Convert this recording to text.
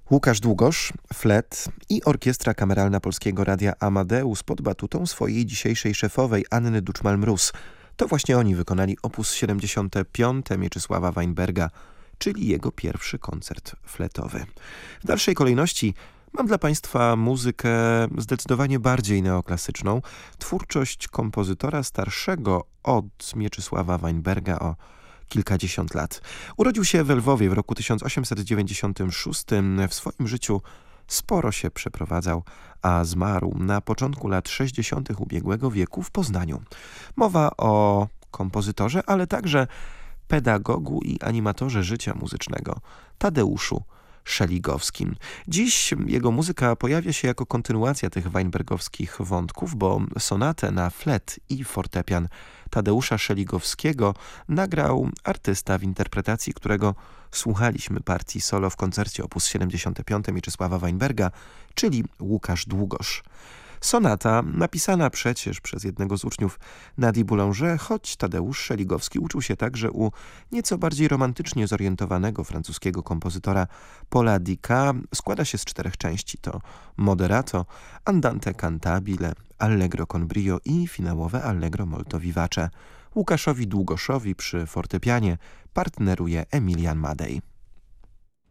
Łukasz Długosz, flet i Orkiestra Kameralna Polskiego Radia Amadeus pod batutą swojej dzisiejszej szefowej Anny Duczmal-Mróz. To właśnie oni wykonali opus 75 Mieczysława Weinberga, czyli jego pierwszy koncert fletowy. W dalszej kolejności mam dla Państwa muzykę zdecydowanie bardziej neoklasyczną, twórczość kompozytora starszego od Mieczysława Weinberga o kilkadziesiąt lat. Urodził się w Lwowie w roku 1896. W swoim życiu sporo się przeprowadzał, a zmarł na początku lat 60. ubiegłego wieku w Poznaniu. Mowa o kompozytorze, ale także pedagogu i animatorze życia muzycznego Tadeuszu Szeligowskim. Dziś jego muzyka pojawia się jako kontynuacja tych weinbergowskich wątków, bo sonatę na flet i fortepian Tadeusza Szeligowskiego nagrał artysta, w interpretacji którego słuchaliśmy partii solo w koncercie op. 75 Mieczysława Weinberga, czyli Łukasz Długosz. Sonata, napisana przecież przez jednego z uczniów Nadii Boulanger, choć Tadeusz Szeligowski uczył się także u nieco bardziej romantycznie zorientowanego francuskiego kompozytora Paula Dicka, składa się z 4 części. To Moderato, Andante cantabile, Allegro con brio i finałowe Allegro molto vivace. Łukaszowi Długoszowi przy fortepianie partneruje Emilian Madej.